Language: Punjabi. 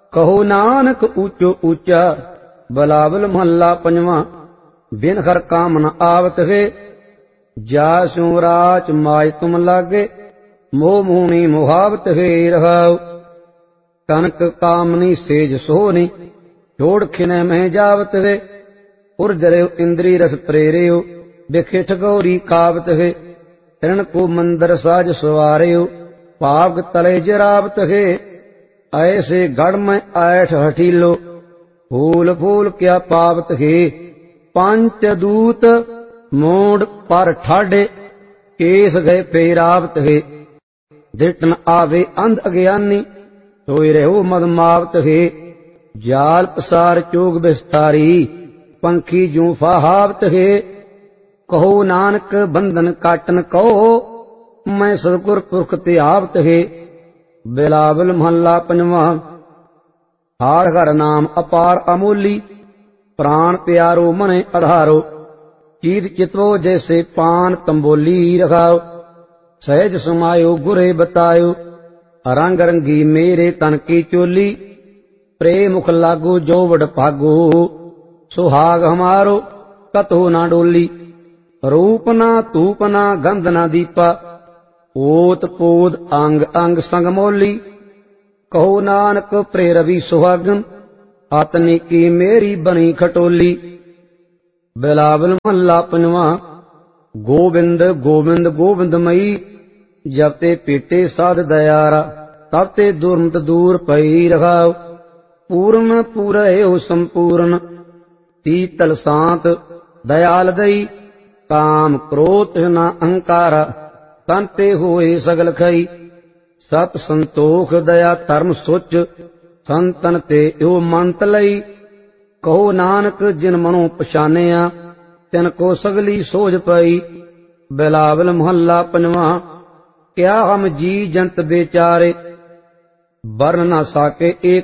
ਕਹੋ ਨਾਨਕ ਊਚੋ ਊਚਾ। ਬਿਲਾਵਲ ਮਹੱਲਾ ਪੰਜਵਾਂ। ਬਿਨ ਹਰ ਕਾਮ ਨ ਆਵਤ ਹੈ, ਜਾ ਸਿਉ ਰਾਚ ਮਾਜ ਤੁਮ ਲਾਗੇ। ਮੋਹ ਮੋਹਣੀ ਮੁਹਾਵਤ ਹੈ ਰਹਾਉ। ਕਨਕ ਕਾਮਨੀ ਸੇਜ ਸੋਹਣੀ, ਛੋੜ ਖਿਨੈ ਮਹਿ ਜਾਵਤ ਹੈ। ਉਰ ਜਰਿਉ ਇੰਦਰੀ ਰਸ ਪ੍ਰੇਰਿਉ, ਬਿਖੇ ਠਗੋਰੀ ਕਾਵਤ ਹੈ। ਤ੍ਰਿਣ ਕੋ ਮੰਦਰ ਸਾਜ ਸਵਾਰਿਉ, ਭਾਗ ਤਲੇ ਜਰਾਵਤ ਹੈ। ਐਸੇ ਗੜ ਮੈਂ ਐਠ ਹਠੀਲੋ, ਫੂਲ ਫੂਲ ਕਿਆ ਪਾਵਤ ਹੈ। ਪੰਚ ਦੂਤ ਮੋੜ ਪਰ ਠਾਡੇ, ਕੇਸ ਗਏ ਫੇਰਾਵਤ ਹੈ। ਦਿਟਨ ਆਵੇ ਅੰਧ ਅਗਿਆਨੀ, ਸੋਇ ਰਹਿਓ ਮਦ ਮਾਵਤ ਹੈ। ਜਾਲ ਪਸਾਰ ਚੋਗ ਬਿਸਤਾਰੀ, ਪੰਖੀ ਜੂ ਫਾਹਾਵਤ ਹੈ। ਕਹੋ ਨਾਨਕ ਬੰਧਨ ਕਾਟਨ ਕਹੋ, ਮੈਂ ਸਤਿਗੁਰ ਪੁਰਖ ਧਿਆਵਤ ਹੈ। ਬਿਲਾਵਲ ਮਹੱਲਾ ਪੰਜਵਾਂ। ਹਰ ਹਰ ਨਾਮ ਅਪਾਰ ਅਮੋਲੀ, ਪ੍ਰਾਣ ਪਿਆਰੋ ਮਨਿ ਆਧਾਰੋ। ਚੀਤ ਚਿਤਵੋ ਜੈਸੇ ਪਾਨ ਤੰਬੋਲੀ ਰਖਾਓ, ਸਹਿਜ ਸਮਾਇਓ ਗੁਰੇ ਬਤਾਇਓ। ਰੰਗ ਰੰਗੀ ਮੇਰੇ ਤਨ ਕੀ ਚੋਲੀ, ਪ੍ਰੇਮ ਮੁਖ ਲਾਗੋ ਜੋ ਵਡ ਭਾਗੋ। ਸੁਹਾਗ ਹਮਾਰੋ ਕਤਹੁ ਨਾ ਡੋਲੀ, ਰੂਪ ਨਾ ਧੂਪ ਨਾ ਗੰਧ ਨਾ ਦੀਪਾ। ਓਤ ਪੋਦ ਅੰਗ ਅੰਗ ਸੰਗ ਮੋਲੀ, ਕਹੋ ਨਾਨਕ ਪ੍ਰੇ ਰਵੀ ਸੁਹਾਗਨ। ਆਤਨੀ ਕੀ ਮੇਰੀ ਬਣੀ ਖਟੋਲੀ। ਬਿਲਾਵਲ ਮਹੱਲਾ ਪੰਜਵਾਂ। ਗੋਬਿੰਦ ਗੋਬਿੰਦ ਗੋਬਿੰਦਮਈ, ਜਬ ਤੇ ਪੇਟੇ ਸਾਧ ਦਇਆਰਾ। ਤਬ ਤੇ ਦੁਰਮਤ ਦੂਰ ਪਈ ਰਖਾਉ, ਪੂਰਨ ਪੂਰਹਿਓ ਸੰਪੂਰਨ। ਤੀਤਲ ਸਾਂਤ ਦਇਆਲ ਦਈ, ਕਾਮ ਕ੍ਰੋਧ ਨ ਅਹੰਕਾਰਾ। ਤਨ ਤੇ ਹੋਏ ਸਗਲ ਖਈ, ਸਤ ਸੰਤੋਖ ਦਇਆ ਧਰਮ ਸੁਚ। ਸੰਤਨ ਤੇ ਓ ਮੰਤ ਲਈ, ਕਹੋ ਨਾਨਕ ਜਿਨ ਮਨੋਂ ਪਛਾਨਿਆ। ਤਿਨ ਕੋ ਸਗਲੀ ਸੋਝ ਪਈ। ਬਿਲਾਵਲ ਮਹੱਲਾ ਪੰਜਵਾਂ। ਕਿਆ ਹਮ ਜੀ ਜੰਤ ਬੇਚਾਰੇ, ਬਰਨ ਨਾ ਸਾਕੇ ਏਕ